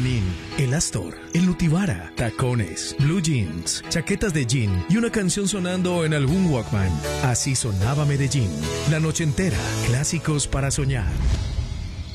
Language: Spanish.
Junín, el Astor, el Nutibara, tacones, blue jeans, chaquetas de jean y una canción sonando en algún Walkman. Así sonaba Medellín, la noche entera, clásicos para soñar.